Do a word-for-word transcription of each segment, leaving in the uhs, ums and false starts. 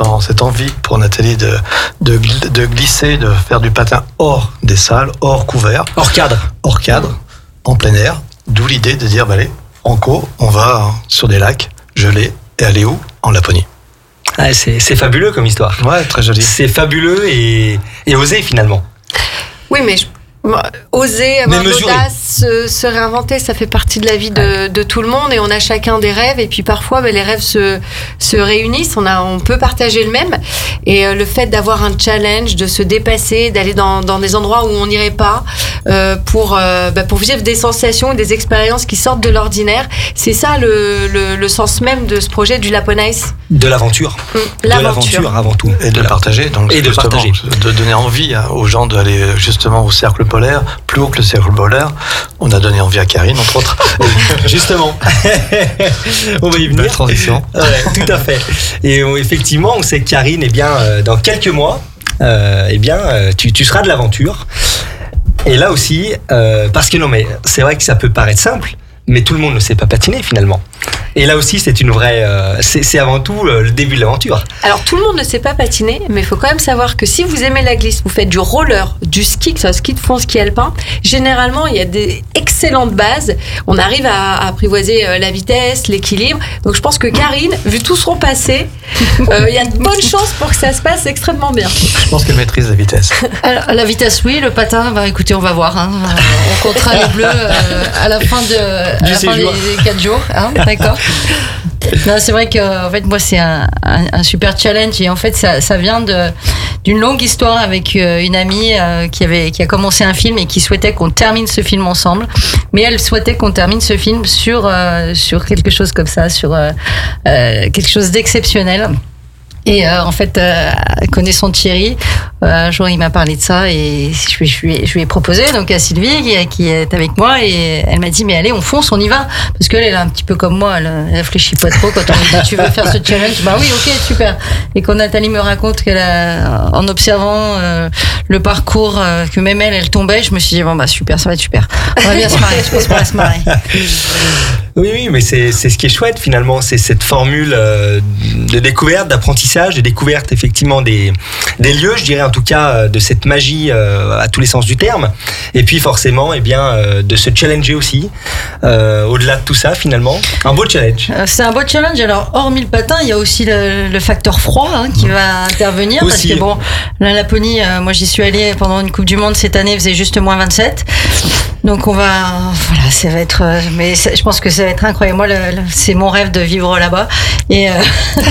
en, cette envie pour Nathalie de, de, de glisser, de faire du patin hors des salles, hors couvert. Hors cadre. Hors cadre, en plein air. D'où l'idée de dire, bah, allez, Franco, on va sur des lacs gelés et aller où ? En Laponie. Ah, c'est, c'est fabuleux comme histoire. Ouais, très joli. C'est fabuleux et, et osé finalement. Oui, mais je... oser, avoir l'audace, se, se réinventer, ça fait partie de la vie de, de tout le monde et on a chacun des rêves et puis parfois ben, les rêves se, se réunissent, on, a, on peut partager le même et euh, le fait d'avoir un challenge, de se dépasser, d'aller dans, dans des endroits où on n'irait pas euh, pour, euh, ben, pour vivre des sensations, des expériences qui sortent de l'ordinaire, c'est ça le, le, le sens même de ce projet du Laponice. De l'aventure. Mmh, de l'aventure. l'aventure avant tout. Et de le partager, donc et de partager. De donner envie hein, aux gens d'aller justement au cercle polaire, plus haut que le cercle polaire. On a donné envie à Karine, entre autres. Justement. On va y venir. Belle transition. Ouais, tout à fait. Et on, effectivement, on sait que Karine, eh bien, euh, dans quelques mois, euh, eh bien, euh, tu, tu seras de l'aventure. Et là aussi, euh, parce que non, mais c'est vrai que ça peut paraître simple, mais tout le monde ne sait pas patiner finalement. Et là aussi, c'est une vraie, euh, c'est, c'est avant tout le début de l'aventure. Alors tout le monde ne sait pas patiner, mais il faut quand même savoir que si vous aimez la glisse, vous faites du roller, du ski, que ce soit ski de fond, ski alpin, généralement il y a des excellentes bases. On arrive à, à apprivoiser la vitesse, l'équilibre. Donc je pense que Karine, vu tout son passé, euh, il y a de bonnes chances pour que ça se passe extrêmement bien. Je pense qu'elle maîtrise la vitesse. Alors, la vitesse, oui, le patin, bah écoutez, on va voir. Hein. On comptera les bleus euh, à la fin de, à la fin des, des quatre jours, hein, d'accord. Non, c'est vrai que en fait moi c'est un, un, un super challenge et en fait ça, ça vient de d'une longue histoire avec euh, une amie euh, qui avait qui a commencé un film et qui souhaitait qu'on termine ce film ensemble, mais elle souhaitait qu'on termine ce film sur euh, sur quelque chose comme ça, sur euh, euh, quelque chose d'exceptionnel. Et euh, en fait, euh, connaissant Thierry, euh, un jour il m'a parlé de ça et je lui, je lui, je lui ai proposé donc à Sylvie qui, qui est avec moi et elle m'a dit mais allez on fonce, on y va parce qu'elle elle est un petit peu comme moi, elle, elle réfléchit pas trop quand on lui dit tu veux faire ce challenge, bah oui ok super. Et quand Nathalie me raconte qu'elle a en observant euh, le parcours euh, que même elle elle tombait, je me suis dit bon bah super, ça va être super, on va bien se marrer, je pense qu'on va se marrer. Oui, oui, mais c'est, c'est ce qui est chouette finalement, c'est cette formule euh, de découverte, d'apprentissage, de découverte effectivement des, des lieux, je dirais en tout cas de cette magie euh, à tous les sens du terme. Et puis forcément, eh bien, euh, de se challenger aussi, euh, au-delà de tout ça finalement, un beau challenge. Euh, c'est un beau challenge. Alors hormis le patin, il y a aussi le, le facteur froid hein, qui va intervenir aussi. Parce que bon, la Laponie, euh, moi j'y suis allée pendant une Coupe du Monde cette année, il faisait juste moins vingt-sept. Donc on va, voilà, ça va être, euh, mais ça, je pense que ça va être incroyable. Moi, le, le, c'est mon rêve de vivre là-bas, et, euh,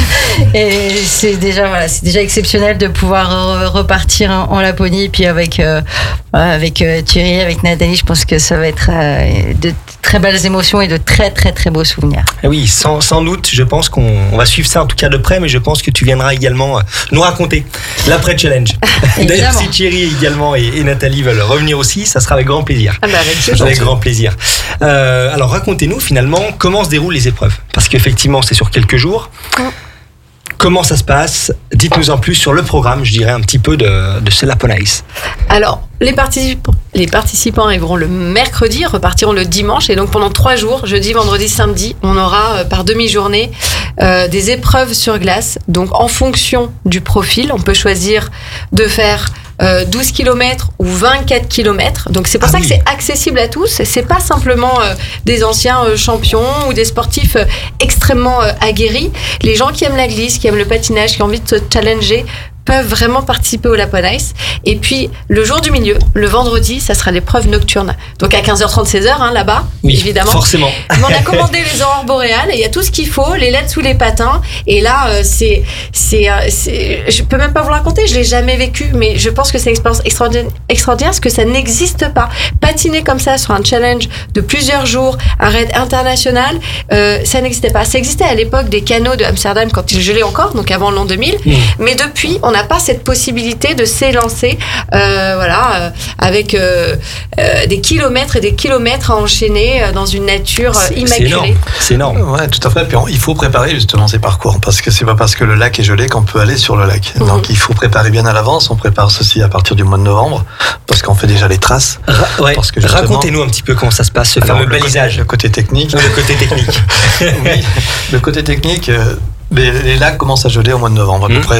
et c'est déjà, voilà, c'est déjà exceptionnel de pouvoir repartir en, en Laponie, puis avec, euh, avec euh, Thierry, avec Nathalie, je pense que ça va être euh, de très belles émotions et de très très très beaux souvenirs. Oui, sans, sans doute, je pense qu'on on va suivre ça en tout cas de près, mais je pense que tu viendras également nous raconter l'après-challenge. D'ailleurs, si Thierry également et, et Nathalie veulent revenir aussi, ça sera avec grand plaisir. Ah bah avec, avec grand plaisir. Euh, alors racontez-nous finalement comment se déroulent les épreuves, parce qu'effectivement c'est sur quelques jours. Oh. Comment ça se passe ? Dites-nous en plus sur le programme, je dirais un petit peu de, de ce Laponice. Alors, les participants, les participants arriveront le mercredi, repartiront le dimanche. Et donc, pendant trois jours, jeudi, vendredi, samedi, on aura euh, par demi-journée euh, des épreuves sur glace. Donc, en fonction du profil, on peut choisir de faire euh, douze kilomètres ou vingt-quatre kilomètres. Donc, c'est pour ah ça oui. que c'est accessible à tous. C'est pas simplement euh, des anciens euh, champions ou des sportifs euh, extrêmement euh, aguerris. Les gens qui aiment la glisse, qui aiment le patinage, qui ont envie de se challenger, peuvent vraiment participer au Laponice. Et puis, le jour du milieu, le vendredi, ça sera l'épreuve nocturne. Donc, à quinze heures trente, seize heures, hein, là-bas, oui, évidemment. forcément. Mais on a commandé les aurores boréales et il y a tout ce qu'il faut, les L E D sous les patins. Et là, euh, c'est, c'est, euh, c'est, je peux même pas vous le raconter, je l'ai jamais vécu, mais je pense que c'est une expérience extraordinaire, extraordinaire parce que ça n'existe pas. Patiner comme ça sur un challenge de plusieurs jours, un raid international, euh, ça n'existait pas. Ça existait à l'époque des canaux de Amsterdam quand il gelait encore, donc avant l'an deux mille. Mmh. Mais depuis, on n'a pas cette possibilité de s'élancer euh, voilà, euh, avec euh, euh, des kilomètres et des kilomètres à enchaîner euh, dans une nature euh, immaculée. C'est énorme. C'est énorme. Ouais, tout à fait. Puis on, il faut préparer justement ces parcours parce que c'est pas parce que le lac est gelé qu'on peut aller sur le lac. Mmh. Donc il faut préparer bien à l'avance. On prépare ceci à partir du mois de novembre parce qu'on fait déjà les traces. Ra- ouais. parce que racontez-nous un petit peu comment ça se passe, ce fameux balisage. Le côté technique. Le côté technique. Oui, le côté technique. Euh, Les, les lacs commencent à geler au mois de novembre à peu mmh. près. Hein.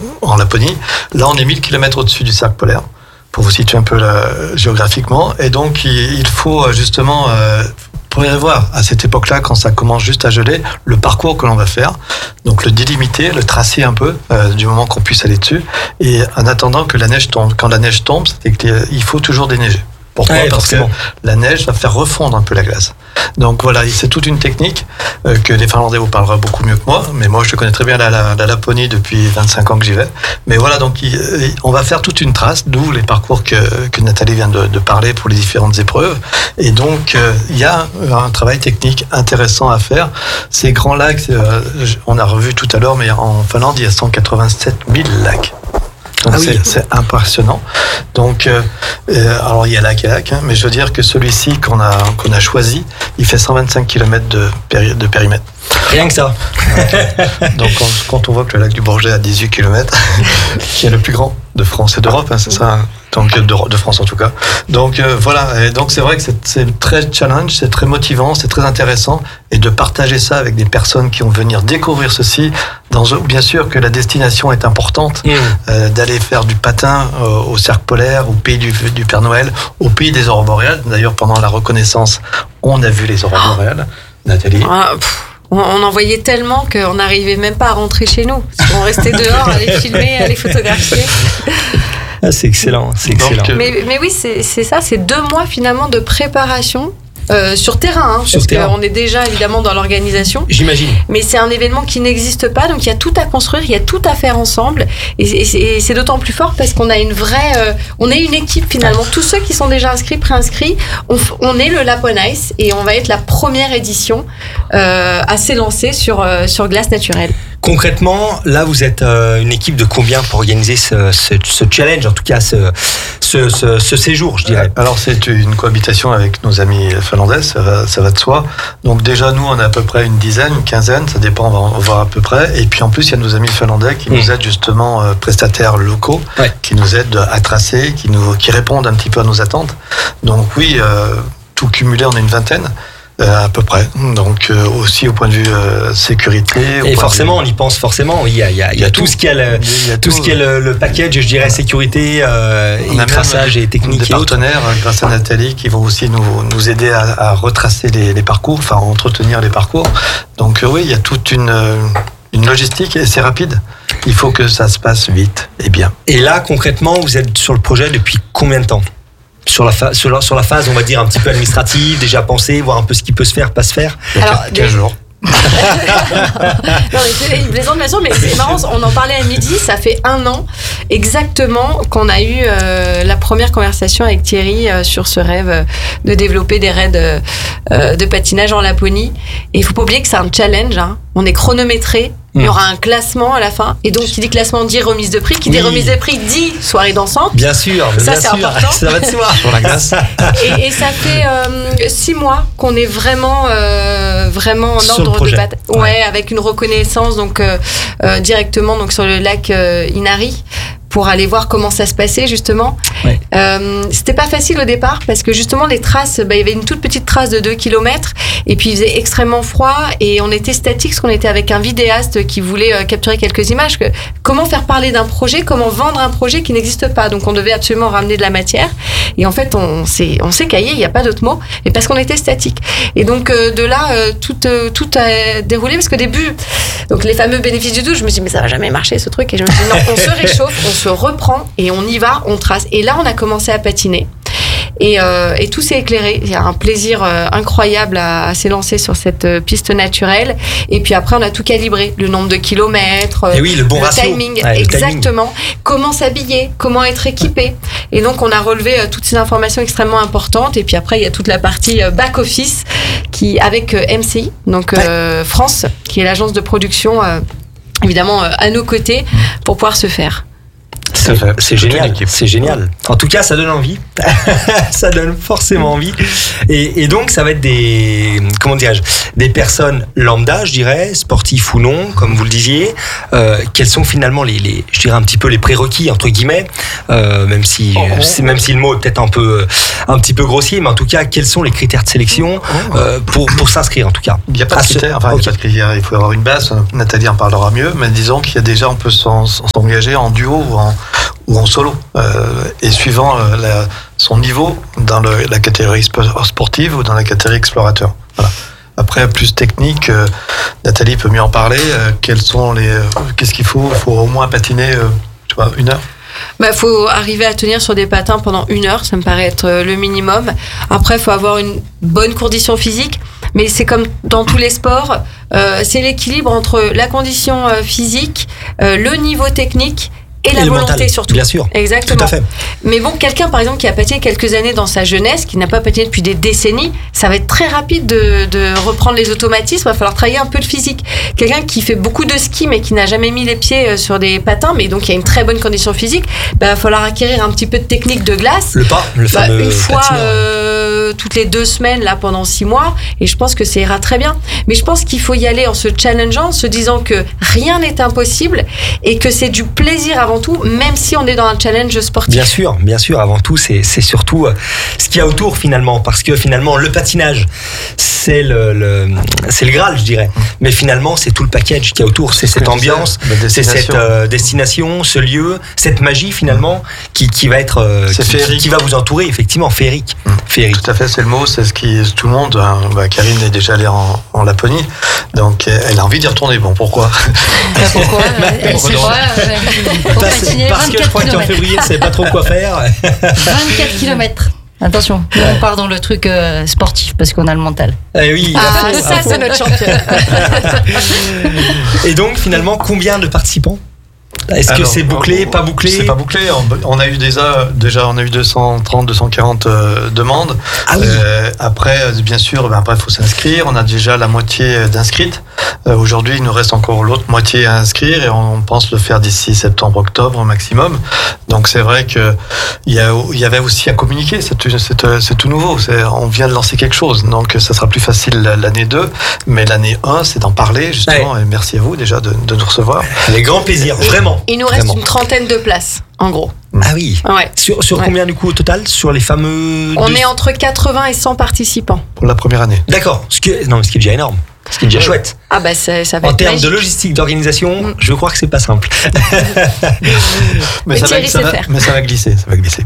en Laponie. Là, on est mille kilomètres au-dessus du cercle polaire, pour vous situer un peu là, géographiquement. Et donc, il, il faut justement euh, prévoir à cette époque-là, quand ça commence juste à geler, le parcours que l'on va faire. Donc, le délimiter, le tracer un peu euh, du moment qu'on puisse aller dessus. Et en attendant que la neige tombe. Quand la neige tombe, c'est qu'il faut toujours déneiger. Pourquoi ? Ouais, Parce forcément. que la neige va faire refondre un peu la glace. Donc voilà, c'est toute une technique euh, que les Finlandais vous parleront beaucoup mieux que moi. Mais moi, je connais très bien la, la, la Laponie depuis vingt-cinq ans que j'y vais. Mais voilà, donc il, on va faire toute une trace, d'où les parcours que, que Nathalie vient de, de parler pour les différentes épreuves. Et donc, euh, il y a un travail technique intéressant à faire. Ces grands lacs, euh, on a revu tout à l'heure, mais en Finlande, il y a cent quatre-vingt-sept mille lacs. Donc ah c'est, oui. c'est impressionnant. Donc, euh, euh, alors il y a lac et lac, hein, mais je veux dire que celui-ci qu'on a, qu'on a choisi, il fait cent vingt-cinq kilomètres de, péri- de périmètre. Rien que ça. Donc quand, quand on voit que le lac du Bourget a dix-huit kilomètres, qui est le plus grand de France et d'Europe, hein, c'est ça, hein, donc de, de France en tout cas. Donc euh, voilà, et donc c'est vrai que c'est, c'est très challenge, c'est très motivant, c'est très intéressant, et de partager ça avec des personnes qui vont venir découvrir ceci. Dans, bien sûr que la destination est importante, mmh. euh, d'aller faire du patin euh, au cercle polaire, au pays du, du Père Noël, au pays des aurores boréales. D'ailleurs, pendant la reconnaissance, on a vu les aurores boréales. Nathalie. Ah, on en voyait tellement qu'on n'arrivait même pas à rentrer chez nous. On restait dehors à les filmer, à les photographier. Ah, c'est excellent, c'est excellent. Donc, mais, mais oui, c'est, c'est ça, c'est deux mois finalement de préparation. Euh, sur terrain, hein, sur parce terrain. qu'on est déjà évidemment dans l'organisation. J'imagine. Mais c'est un événement qui n'existe pas, donc il y a tout à construire, il y a tout à faire ensemble, et, et, et c'est d'autant plus fort parce qu'on a une vraie, euh, on est une équipe finalement. Tous ceux qui sont déjà inscrits, préinscrits, on, on est le Lapon Ice et on va être la première édition euh, à s'élancer sur euh, sur glace naturelle. Concrètement, là, vous êtes euh, une équipe de combien pour organiser ce, ce, ce challenge, en tout cas ce, ce, ce, ce séjour, je dirais. Alors, c'est une cohabitation avec nos amis finlandais, ça va, ça va de soi. Donc déjà, nous, on a à peu près une dizaine, une quinzaine, ça dépend, on va voir à peu près. Et puis en plus, il y a nos amis finlandais qui mmh. nous aident justement, euh, prestataires locaux, ouais. qui nous aident à tracer, qui, nous, qui répondent un petit peu à nos attentes. Donc oui, euh, tout cumulé, on a une vingtaine. Euh, à peu près. Donc euh, aussi au point de vue euh, sécurité. Et forcément, vue... on y pense forcément. Il y a, il y a, il y a tout, tout ce qui est le, tout, tout ce qui est le, le package, je dirais, sécurité, euh, on et traçage et technique. Des et partenaires, autres. grâce à Nathalie, qui vont aussi nous, nous aider à, à retracer les, les parcours, enfin à entretenir les parcours. Donc euh, oui, il y a toute une, une logistique et c'est rapide. Il faut que ça se passe vite et bien. Et là, concrètement, vous êtes sur le projet depuis combien de temps ? Sur la, fa- sur, la, sur la phase, on va dire, un petit peu administrative, déjà penser, voir un peu ce qui peut se faire, pas se faire. Alors, quinze jours. non, mais c'est une plaisante façon, mais c'est marrant, on en parlait à midi, ça fait un an exactement qu'on a eu euh, la première conversation avec Thierry euh, sur ce rêve euh, de développer des raids euh, euh, de patinage en Laponie. Et il faut pas oublier que c'est un challenge, hein. On est chronométré. Il y aura un classement à la fin. Et donc, qui dit classement dit remise de prix. Qui dit oui. remise de prix dit soirée dansante. Bien sûr. Ça, bien c'est sûr. important. Ça va de soi. Sur la glace. Et, et ça fait euh, six mois qu'on est vraiment, euh, vraiment en ordre de bataille. Ouais, ouais, avec une reconnaissance donc euh, euh, directement donc sur le lac euh, Inari. Pour aller voir comment ça se passait justement. Ouais. Euh, c'était pas facile au départ parce que justement les traces, bah, il y avait une toute petite trace de deux kilomètres et puis il faisait extrêmement froid et on était statique parce qu'on était avec un vidéaste qui voulait euh, capturer quelques images. Que, comment faire parler d'un projet, comment vendre un projet qui n'existe pas. Donc on devait absolument ramener de la matière et en fait on s'est, on s'est caillé, il n'y a pas d'autre mot, mais parce qu'on était statique. Et donc euh, de là, euh, tout, euh, tout a déroulé parce qu'au début, donc les fameux bénéfices du doute, je me suis dit mais ça va jamais marcher ce truc et je me suis dit non, on se réchauffe, on se reprend et on y va, on trace. Et là, on a commencé à patiner. Et, euh, et tout s'est éclairé. Il y a un plaisir euh, incroyable à, à s'élancer sur cette euh, piste naturelle. Et puis après, on a tout calibré. Le nombre de kilomètres, et oui, le, bon le ratio. timing. Ouais, exactement. Le timing. Comment s'habiller, comment être équipé. Et donc, on a relevé euh, toutes ces informations extrêmement importantes. Et puis après, il y a toute la partie euh, back-office qui, avec euh, M C I, donc euh, ouais. France, qui est l'agence de production, euh, évidemment, euh, à nos côtés, pour pouvoir se faire. C'est, c'est génial, c'est génial. En tout cas, ça donne envie. Ça donne forcément envie. Et, et donc, ça va être des, comment dirais-je, des personnes lambda, je dirais, sportifs ou non, comme vous le disiez. Euh, quels sont finalement les, les, je dirais un petit peu les prérequis entre guillemets, euh, même si, oh. même si le mot est peut-être un peu, un petit peu grossier, mais en tout cas, quels sont les critères de sélection euh, pour pour s'inscrire en tout cas. Il n'y a pas de critères. Enfin, okay. il, y a pas de critères. Il faut avoir une base. Nathalie en parlera mieux, mais disons qu'il y a déjà, on peut s'engager en duo ou en ou en solo, euh, et suivant euh, la, son niveau dans le, la catégorie sportive ou dans la catégorie explorateur. Voilà. Après, plus technique, euh, Nathalie peut mieux en parler. Euh, quels sont les, euh, qu'est-ce qu'il faut ? Il faut au moins patiner, euh, tu vois, une heure. Il bah, faut arriver à tenir sur des patins pendant une heure, ça me paraît être le minimum. Après, il faut avoir une bonne condition physique. Mais c'est comme dans tous les sports, euh, c'est l'équilibre entre la condition euh, physique, euh, le niveau technique et, et la volonté mental, surtout. Bien sûr. Exactement. Tout à fait. Mais bon, quelqu'un par exemple qui a patiné quelques années dans sa jeunesse, qui n'a pas patiné depuis des décennies, ça va être très rapide de, de reprendre les automatismes. Il va falloir travailler un peu de physique. Quelqu'un qui fait beaucoup de ski mais qui n'a jamais mis les pieds sur des patins, mais donc qui a une très bonne condition physique, bah, il va falloir acquérir un petit peu de technique de glace. Le pas, le bah, fameux une fois patineur. euh, toutes les deux semaines là pendant six mois, et je pense que ça ira très bien. Mais je pense qu'il faut y aller en se challengeant, en se disant que rien n'est impossible et que c'est du plaisir avant tout, même si on est dans un challenge sportif. Bien sûr, bien sûr. Avant tout, c'est, c'est surtout ce qu'il y a autour finalement, parce que finalement, le patinage, c'est le, le, c'est le Graal, je dirais. Mais finalement, c'est tout le package qu'il y a autour. C'est cette ambiance, c'est cette euh, destination, ce lieu, cette magie finalement qui, qui va être, euh, qui, qui, qui va vous entourer, effectivement, féerique. Mmh. féerique. Tout à fait, c'est le mot. C'est ce qui, tout le monde. Hein, bah, Karine est déjà allée en, en Laponie, donc elle a envie d'y retourner. Bon, pourquoi ? Bah, pourquoi Elle sait pas. Parce, parce que je crois qu'en février, elle savait pas trop quoi faire. vingt-quatre kilomètres. Attention, on part dans le truc euh, sportif parce qu'on a le mental. Eh oui, ah, fond, ça c'est notre champion. Et donc finalement, combien de participants ? Est-ce Alors, que c'est bouclé, pas bouclé ? C'est pas bouclé. On a eu déjà, déjà on a eu deux cent trente, deux cent quarante euh, demandes. Ah oui. Euh, après, bien sûr, ben après il faut s'inscrire. On a déjà la moitié d'inscrites. Euh, aujourd'hui, il nous reste encore l'autre moitié à inscrire et on, on pense le faire d'ici septembre-octobre au maximum. Donc c'est vrai que il y, a, il y avait aussi à communiquer. C'est, c'est, c'est tout nouveau. C'est, on vient de lancer quelque chose. Donc ça sera plus facile l'année deux, mais l'année un, c'est d'en parler justement. Ouais. Et merci à vous déjà de, de nous recevoir. Avec grand plaisir, vraiment. Il nous reste Vraiment. une trentaine de places, en gros. Ah oui. Ouais. Sur, sur ouais. combien du coup au total ? Sur les fameux. On deux... est entre quatre-vingts et cent participants. Pour la première année. D'accord. Ce qui est... Non, mais ce qui est déjà énorme. Ce qui est déjà ouais. chouette. Ah bah ça, ça va en être termes magique. de logistique, d'organisation, mmh. je crois que c'est pas simple. mais, mais, ça Thierry va, ça sait va, faire. mais ça va glisser, ça va glisser.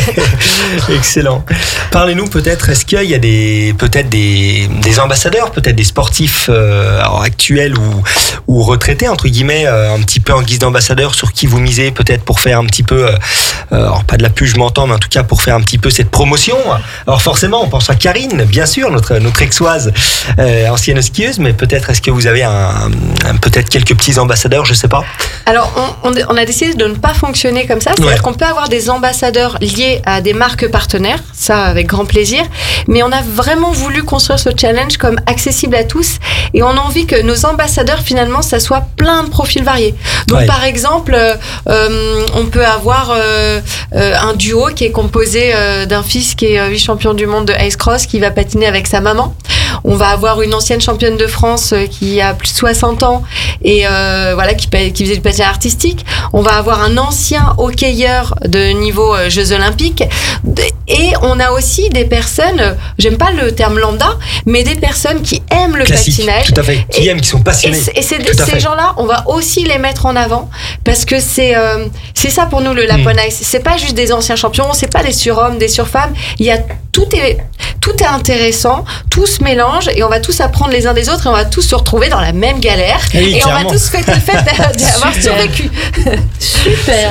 Excellent. Parlez-nous peut-être, est-ce qu'il y a des, peut-être des, des ambassadeurs, peut-être des sportifs euh, alors actuels ou, ou retraités, entre guillemets, euh, un petit peu en guise d'ambassadeur, sur qui vous misez peut-être pour faire un petit peu, euh, alors pas de la pub, je m'entends, mais en tout cas pour faire un petit peu cette promotion. Alors forcément, on pense à Karine, bien sûr, notre, notre ex-oise, euh, ancienne skieuse, mais peut-être est-ce que vous avez un, un, peut-être quelques petits ambassadeurs, je sais pas. Alors, on, on, on a décidé de ne pas fonctionner comme ça. C'est-à-dire ouais. qu'on peut avoir des ambassadeurs liés à des marques partenaires, ça avec grand plaisir, mais on a vraiment voulu construire ce challenge comme accessible à tous et on a envie que nos ambassadeurs, finalement, ça soit plein de profils variés. Donc, ouais. par exemple, euh, on peut avoir euh, euh, un duo qui est composé euh, d'un fils qui est vice-champion du monde de ice cross qui va patiner avec sa maman. On va avoir une ancienne championne de France qui a plus de soixante ans et euh, voilà qui, qui faisait du patinage artistique. On va avoir un ancien hockeyeur de niveau euh, Jeux Olympiques et on a aussi des personnes, j'aime pas le terme lambda, mais des personnes qui aiment le Classique, patinage, tout à fait, qui et, aiment, qui sont passionnés. Et, et c'est, ces gens-là, on va aussi les mettre en avant parce que c'est euh, c'est ça pour nous le Lapon Ice. Mmh. C'est pas juste des anciens champions, c'est pas des surhommes, des surfemmes. Il y a tout est tout est intéressant, tout se mélange et on va tous apprendre les uns des autres et on va tous se retrouver dans la même galère oui, et clairement. on va tous fêter le fait d'avoir survécu. Super.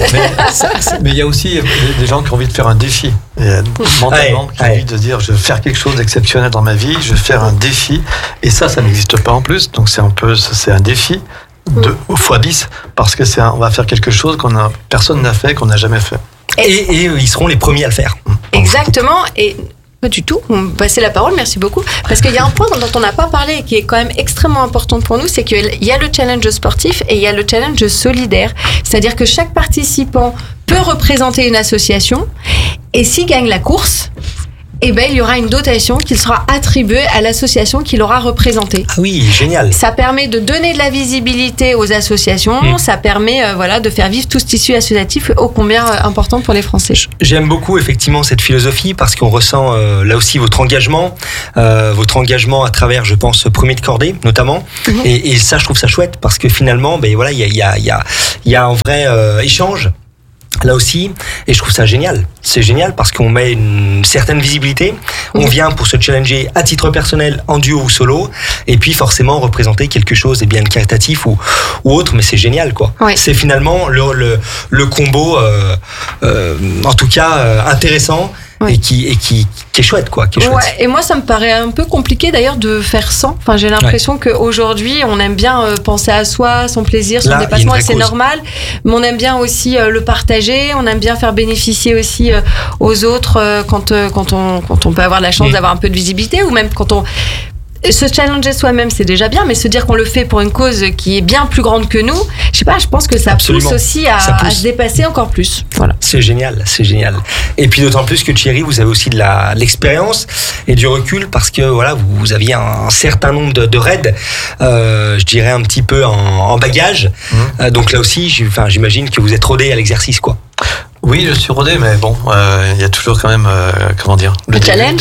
Mais il y a aussi des gens qui ont envie de faire un défi. Et mentalement, ouais, qui ont ouais. envie de dire je vais faire quelque chose d'exceptionnel dans ma vie, je vais faire un défi. Et ça, ça n'existe pas en plus. Donc c'est un peu, c'est un défi de fois dix parce que c'est un, on va faire quelque chose qu'on a, personne n'a fait, qu'on n'a jamais fait. Et, et ils seront les premiers à le faire. Exactement. Et Pas du tout. On va passer la parole, merci beaucoup. Parce qu'il y a un point dont on n'a pas parlé et qui est quand même extrêmement important pour nous, c'est qu'il y a le challenge sportif et il y a le challenge solidaire. C'est-à-dire que chaque participant peut représenter une association et s'il gagne la course, eh ben, il y aura une dotation qui sera attribuée à l'association qui l'aura représentée. Ah oui, génial. Ça permet de donner de la visibilité aux associations, mmh. ça permet euh, voilà, de faire vivre tout ce tissu associatif ô combien euh, important pour les Français. J'aime beaucoup effectivement cette philosophie parce qu'on ressent euh, là aussi votre engagement, euh, votre engagement à travers, je pense, Premier de Cordée notamment. Mmh. Et, et ça, je trouve ça chouette parce que finalement, ben, voilà, il y a, y, a, y, a, y a un vrai euh, échange. Là aussi, et je trouve ça génial. C'est génial parce qu'on met une certaine visibilité. On vient pour se challenger à titre personnel, en duo ou solo, et puis forcément représenter quelque chose, et bien caritatif ou, ou autre. Mais c'est génial, quoi. Oui. C'est finalement le, le, le combo, euh, euh, en tout cas euh, intéressant. Oui. Et, qui, et qui, qui est chouette, quoi. Qui est chouette. Ouais, et moi, ça me paraît un peu compliqué d'ailleurs de faire sans. Enfin, j'ai l'impression ouais. qu'aujourd'hui, on aime bien euh, penser à soi, son plaisir, son Là, dépassement, et c'est cause. normal. Mais on aime bien aussi euh, le partager. On aime bien faire bénéficier aussi euh, aux autres euh, quand, euh, quand, on, quand on peut avoir la chance mmh. d'avoir un peu de visibilité ou même quand on. Se challenger soi-même, c'est déjà bien, mais se dire qu'on le fait pour une cause qui est bien plus grande que nous, je sais pas, je pense que ça Absolument. pousse aussi à, pousse. à se dépasser encore plus. Voilà. C'est génial, c'est génial. Et puis d'autant plus que Thierry, vous avez aussi de, la, de l'expérience et du recul parce que voilà, vous, vous aviez un, un certain nombre de, de raids, euh, je dirais un petit peu en, en bagage. Mmh. Euh, donc là aussi, j'imagine que vous êtes rodé à l'exercice, quoi. Oui, je suis rodé, mais bon, il euh, y a toujours quand même, euh, comment dire, le, le challenge.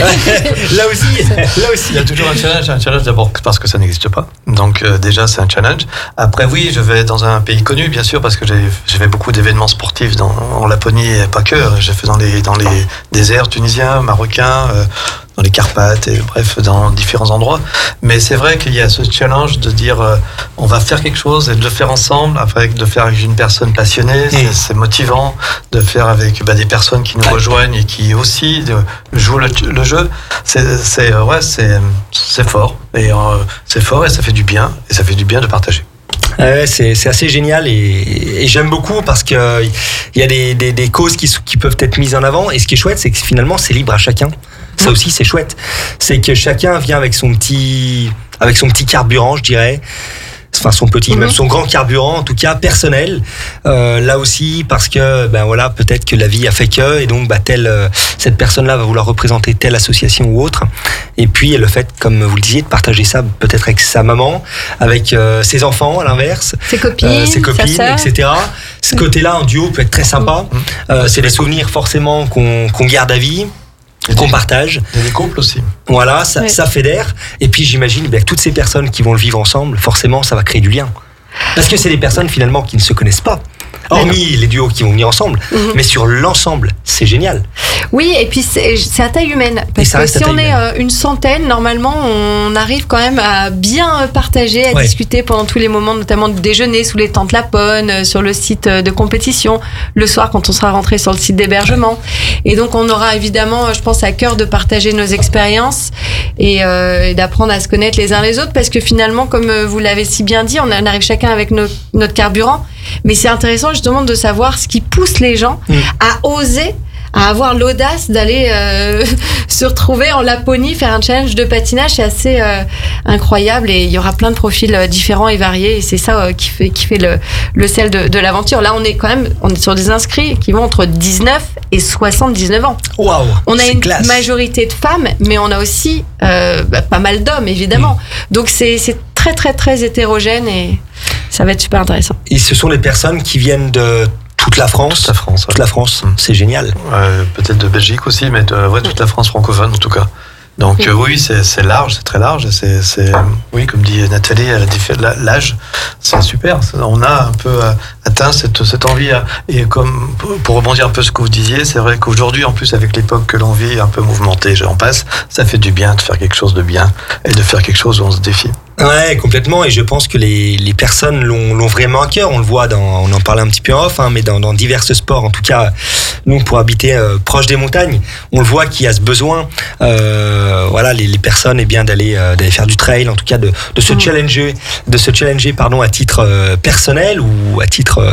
Là aussi, là aussi, il y a toujours un challenge. Un challenge d'abord parce que ça n'existe pas. Donc euh, déjà, c'est un challenge. Après, oui, je vais dans un pays connu, bien sûr, parce que j'ai, j'ai fait beaucoup d'événements sportifs dans, en Laponie et pas que. J'ai fait dans les dans les déserts tunisiens, marocains. Euh, dans les Carpates et bref dans différents endroits, mais c'est vrai qu'il y a ce challenge de dire euh, on va faire quelque chose et de le faire ensemble, avec de le faire avec une personne passionnée, mmh. c'est, c'est motivant de faire avec bah, des personnes qui nous ouais. rejoignent et qui aussi euh, jouent le, le jeu, c'est, c'est ouais c'est c'est fort et euh, c'est fort et ça fait du bien et ça fait du bien de partager. Ouais, c'est, c'est assez génial et, et j'aime beaucoup parce qu'il euh, y a des, des, des causes qui, qui peuvent être mises en avant et ce qui est chouette c'est que finalement c'est libre à chacun. Ça aussi c'est chouette, c'est que chacun vient avec son petit, avec son petit carburant, je dirais. Enfin son petit, mmh. même son grand carburant en tout cas personnel. Euh, là aussi parce que ben voilà peut-être que la vie a fait que et donc bah telle euh, cette personne-là va vouloir représenter telle association ou autre. Et puis le fait, comme vous le disiez, de partager ça peut-être avec sa maman, avec euh, ses enfants à l'inverse, ses copines, euh, ses copines, et cetera. Ce côté-là en duo peut être très sympa. Mmh. Euh, c'est des souvenirs forcément qu'on, qu'on garde à vie. Qu'on des, partage. Et des couples aussi. Voilà, ça, oui. ça fédère. Et puis j'imagine ben, que toutes ces personnes qui vont le vivre ensemble, forcément, ça va créer du lien. Parce que c'est des personnes finalement qui ne se connaissent pas. Hormis les duos qui vont venir ensemble, mmh. mais sur l'ensemble, c'est génial. Oui, et puis c'est, c'est à taille humaine. Parce que si on est euh, une centaine, normalement, on arrive quand même à bien partager, à ouais. discuter pendant tous les moments, notamment de déjeuner sous les tentes Lapone, sur le site de compétition, le soir quand on sera rentré sur le site d'hébergement. Et donc, on aura évidemment, je pense, à cœur de partager nos expériences et, euh, et d'apprendre à se connaître les uns les autres, parce que finalement, comme vous l'avez si bien dit, on arrive chacun avec nos, notre carburant. Mais c'est intéressant justement de savoir ce qui pousse les gens mmh. à oser, à avoir l'audace d'aller euh, se retrouver en Laponie, faire un challenge de patinage. C'est assez euh, incroyable et il y aura plein de profils euh, différents et variés et c'est ça euh, qui fait, qui fait le, le sel de, de l'aventure. Là, on est quand même on est sur des inscrits qui vont entre dix-neuf et soixante-dix-neuf ans. Waouh, on a une classe. majorité de femmes, mais on a aussi euh, bah, pas mal d'hommes, évidemment. Mmh. Donc, c'est, c'est très, très, très hétérogène et ça va être super intéressant. Et ce sont les personnes qui viennent de toute la France. Toute la France. Toute ouais. la France. Mmh. C'est génial. Euh, peut-être de Belgique aussi, mais de, ouais, toute la France francophone en tout cas. Donc oui, euh, oui c'est, c'est large, c'est très large. C'est, c'est, oui, comme dit Nathalie, l'âge, c'est super. On a un peu atteint cette, cette envie. Et comme pour rebondir un peu ce que vous disiez, c'est vrai qu'aujourd'hui, en plus avec l'époque que l'on vit, un peu mouvementée, j'en passe, ça fait du bien de faire quelque chose de bien et de faire quelque chose où on se défie. Ouais, complètement. Et je pense que les, les personnes l'ont, l'ont vraiment à cœur. On le voit dans, on en parlait un petit peu en off, hein, mais dans, dans divers sports. En tout cas, nous, pour habiter euh, proche des montagnes, on le voit qu'il y a ce besoin. Euh, voilà, les, les personnes, eh bien, d'aller, euh, d'aller faire du trail, en tout cas, de, de se mmh. challenger, de se challenger, pardon, à titre euh, personnel ou à titre euh,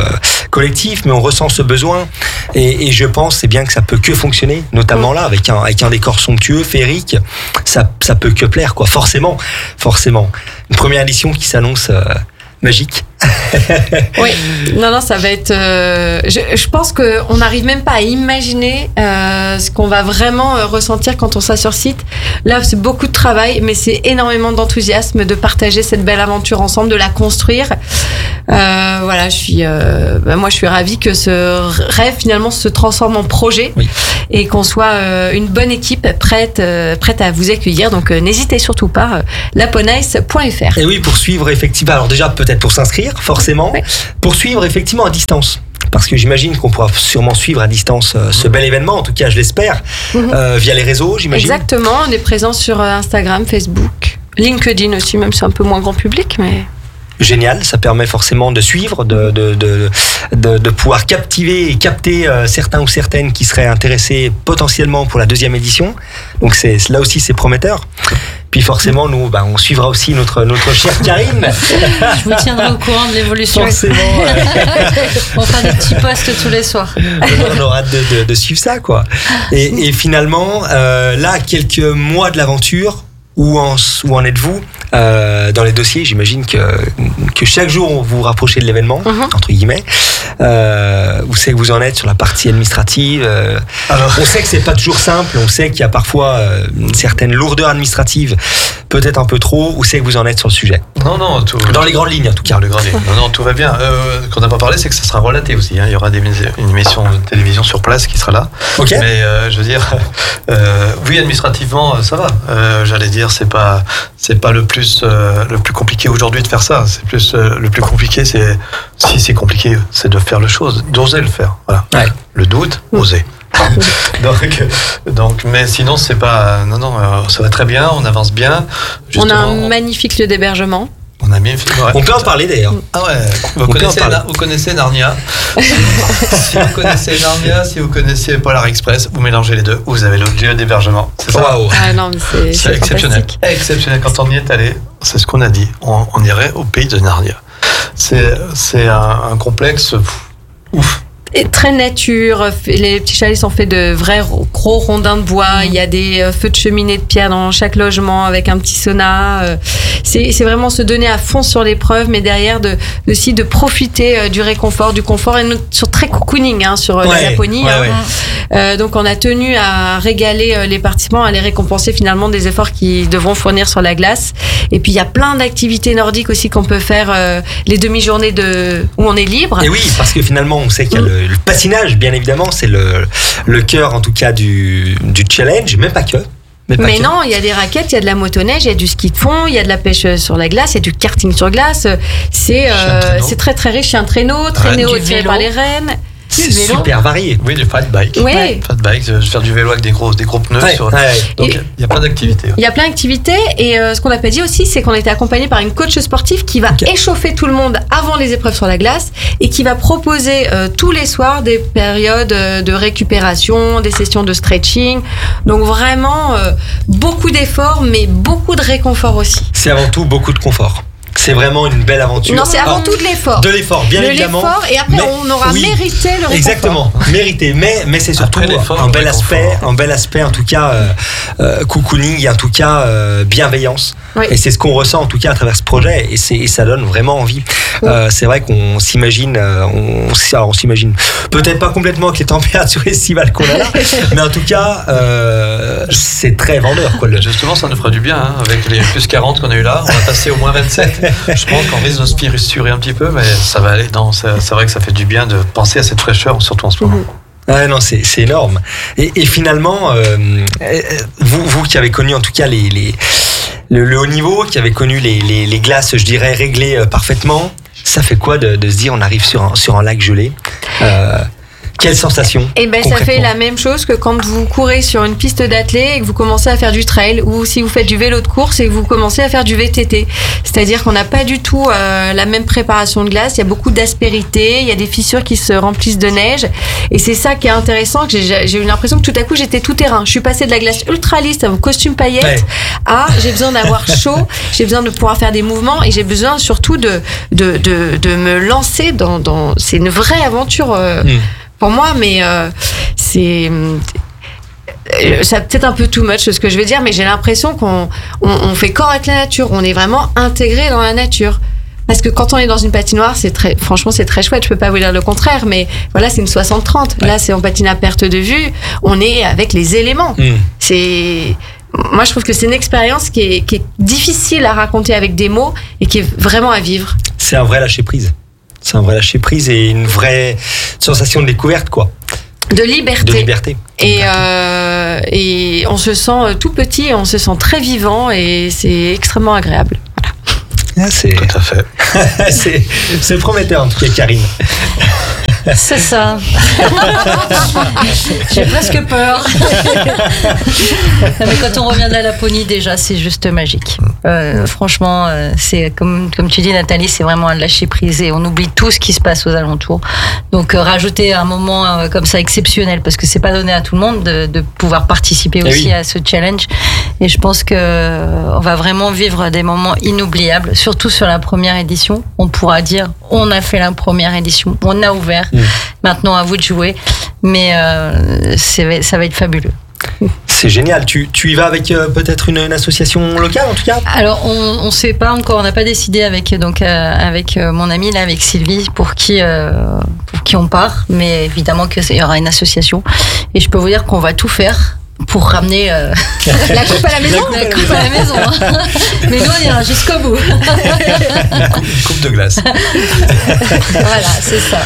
collectif, mais on ressent ce besoin. Et, et je pense, c'est bien que ça peut que fonctionner, notamment là, avec un, avec un décor somptueux, féerique. Ça, ça peut que plaire, quoi. Forcément, forcément. Une première édition qui s'annonce euh, magique. Oui, non, non, ça va être. Euh, je, je pense qu'on n'arrive même pas à imaginer euh, ce qu'on va vraiment euh, ressentir quand on sera sur site. Là, c'est beaucoup de travail, mais c'est énormément d'enthousiasme de partager cette belle aventure ensemble, de la construire. Euh, voilà, je suis. Euh, bah, moi, je suis ravie que ce rêve finalement se transforme en projet oui. et qu'on soit euh, une bonne équipe prête, euh, prête à vous accueillir. Donc, euh, n'hésitez surtout pas. Euh, laponice point f r. Et oui, pour suivre effectivement. Alors déjà, peut-être pour s'inscrire. Forcément, oui. pour suivre effectivement à distance. Parce que j'imagine qu'on pourra sûrement suivre à distance euh, ce bel événement, en tout cas je l'espère, mmh. euh, via les réseaux, j'imagine. Exactement, on est présent sur Instagram, Facebook, LinkedIn aussi, même si c'est un peu moins grand public, mais... Génial, ça permet forcément de suivre, de, de, de, de, de pouvoir captiver et capter euh, certains ou certaines qui seraient intéressés potentiellement pour la deuxième édition. Donc c'est, là aussi c'est prometteur. Puis forcément, nous, bah, on suivra aussi notre, notre chère Karine. Je vous tiendrai au courant de l'évolution. Forcément. On fera des petits posts tous les soirs. On aura hâte de, de, de suivre ça, quoi. Et, et finalement, euh, là, quelques mois de l'aventure, où en, où en êtes-vous euh, dans les dossiers? J'imagine que, que chaque jour, vous vous rapprochez de l'événement, uh-huh. entre guillemets. Euh, où c'est que vous en êtes sur la partie administrative? euh, Alors, on sait que c'est pas toujours simple, on sait qu'il y a parfois euh, une certaine lourdeur administrative, peut-être un peu trop. Où c'est que vous en êtes sur le sujet? Non, non, tout, dans les grandes lignes en tout cas. Dans les grandes lignes. Non, non, tout va bien. Euh, qu'on n'a pas parlé, c'est que ça sera relaté aussi. Hein. Il y aura des, une émission de télévision sur place qui sera là. Ok. Mais euh, je veux dire, euh, oui, administrativement, ça va. Euh, j'allais dire, c'est pas, c'est pas le plus, euh, le plus compliqué aujourd'hui de faire ça. C'est plus euh, le plus compliqué, c'est si c'est compliqué, c'est de faire les choses, d'oser le faire. Voilà. Ouais. Le doute, oser. donc, donc, mais sinon, c'est pas. Non, non, euh, ça va très bien, on avance bien. Justement, on a un magnifique lieu d'hébergement. On a mis. Ouais, on peut en parler d'ailleurs. Ah ouais. Vous connaissez, Na, vous connaissez Narnia. Si vous connaissez Narnia, si vous connaissez Polar Express, vous mélangez les deux. Vous avez le lieu d'hébergement. C'est ça. Wow. Ah non, mais c'est, c'est, c'est exceptionnel. Exceptionnel. Quand on y est allé, c'est ce qu'on a dit. On, on irait au pays de Narnia. C'est, c'est un, un complexe ouf. Et très nature, les petits chalets sont faits de vrais gros rondins de bois, il y a des feux de cheminée de pierre dans chaque logement avec un petit sauna. C'est, c'est vraiment se donner à fond sur l'épreuve, mais derrière de, aussi de profiter du réconfort, du confort, et sur très cocooning hein, sur ouais, la Laponie. Ouais, hein. ouais. Euh, donc on a tenu à régaler les participants, à les récompenser finalement des efforts qu'ils devront fournir sur la glace. Et puis il y a plein d'activités nordiques aussi qu'on peut faire, euh, les demi-journées de, où on est libre. Et oui, parce que finalement on sait qu'il y a le Le patinage, bien évidemment, c'est le, le cœur en tout cas du, du challenge, mais pas que. Mais, mais non, il y a des raquettes, il y a de la motoneige, il y a du ski de fond, il y a de la pêche sur la glace, il y a du karting sur glace. C'est, euh, c'est très très riche. Il y a un traîneau, traîneau tiré par les rennes. C'est super varié. Oui, du fat bike. Oui. Ouais. Fat bike, faire du vélo avec des gros, des gros pneus. Ouais, sur... ouais. Donc, il y a plein d'activités. Il y a plein d'activités. Et euh, ce qu'on n'a pas dit aussi, c'est qu'on a été accompagné par une coach sportive qui va okay. échauffer tout le monde avant les épreuves sur la glace et qui va proposer euh, tous les soirs des périodes de récupération, des sessions de stretching. Donc vraiment, euh, beaucoup d'efforts, mais beaucoup de réconfort aussi. C'est avant tout beaucoup de confort. C'est vraiment une belle aventure. Non, c'est avant Alors, tout de l'effort. De l'effort, bien de évidemment. L'effort, et après, mais, on aura oui, mérité le réconfort. Exactement, mérité. Mais, mais c'est surtout un bel aspect, un bel aspect, en tout cas, euh, euh, cocooning, en tout cas, euh, bienveillance. Oui. Et c'est ce qu'on ressent, en tout cas, à travers ce projet. Et, c'est, et ça donne vraiment envie. Oui. Euh, c'est vrai qu'on s'imagine, on, alors on s'imagine, peut-être pas complètement avec les températures estivales qu'on a là, mais en tout cas, euh, c'est très vendeur, quoi. Justement, ça nous fera du bien, hein, avec les plus quarante qu'on a eu là. On va passer au moins vingt-sept. Je pense qu'on risque de se fissurer un petit peu, mais ça va aller. Non, c'est, c'est vrai que ça fait du bien de penser à cette fraîcheur, surtout en ce moment. Ah non, c'est, c'est énorme. Et, et finalement, euh, vous, vous qui avez connu en tout cas les, les, le, le haut niveau, qui avez connu les, les, les glaces, je dirais, réglées parfaitement, ça fait quoi de, de se dire on arrive sur un, sur un lac gelé euh, Quelle sensation? Et ben, ça fait la même chose que quand vous courez sur une piste d'athlée et que vous commencez à faire du trail, ou si vous faites du vélo de course et que vous commencez à faire du V T T. C'est-à-dire qu'on n'a pas du tout euh, la même préparation de glace. Il y a beaucoup d'aspérité, il y a des fissures qui se remplissent de neige. Et c'est ça qui est intéressant. Que j'ai, j'ai eu l'impression que tout à coup, j'étais tout terrain. Je suis passée de la glace ultra lisse à mon costume paillettes ouais. à j'ai besoin d'avoir chaud, j'ai besoin de pouvoir faire des mouvements et j'ai besoin surtout de, de, de, de me lancer dans, dans... C'est une vraie aventure. Euh, mmh. Pour moi, mais euh, c'est ça peut-être un peu too much ce que je vais dire, mais j'ai l'impression qu'on on, on fait corps avec la nature, on est vraiment intégré dans la nature. Parce que quand on est dans une patinoire, c'est très, franchement, c'est très chouette. Je peux pas vous dire le contraire, mais voilà, c'est une soixante trente. Ouais. Là, c'est on patine à perte de vue. On est avec les éléments. Mmh. C'est Moi, je trouve que c'est une expérience qui est, qui est difficile à raconter avec des mots et qui est vraiment à vivre. C'est un vrai lâcher prise. C'est un vrai lâcher prise et une vraie sensation de découverte, quoi. De liberté. De liberté. Et, euh, et on se sent tout petit, on se sent très vivant et c'est extrêmement agréable. Voilà. Ah, c'est... Tout à fait. c'est, c'est prometteur, en tout cas, Karine. C'est ça. J'ai presque peur. Mais quand on revient de la Laponie, déjà, c'est juste magique. Euh, franchement, c'est comme, comme tu dis, Nathalie, c'est vraiment un lâcher prise et on oublie tout ce qui se passe aux alentours. Donc, euh, rajouter un moment euh, comme ça exceptionnel, parce que c'est pas donné à tout le monde de, de pouvoir participer aussi oui. à ce challenge. Et je pense que euh, on va vraiment vivre des moments inoubliables, surtout sur la première édition. On pourra dire, on a fait la première édition, on a ouvert. Mmh. Maintenant, à vous de jouer. Mais euh, c'est, ça va être fabuleux. C'est génial. Tu, tu y vas avec euh, peut-être une, une association locale, en tout cas? Alors, on ne sait pas encore. On n'a pas décidé avec, donc, euh, avec euh, mon amie, là, avec Sylvie, pour qui, euh, pour qui on part. Mais évidemment qu'il y aura une association. Et je peux vous dire qu'on va tout faire pour ramener euh, la coupe à la maison. La coupe à la maison. Hein. Mais nous, on ira jusqu'au bout. Une coupe, une coupe de glace. Voilà, c'est ça.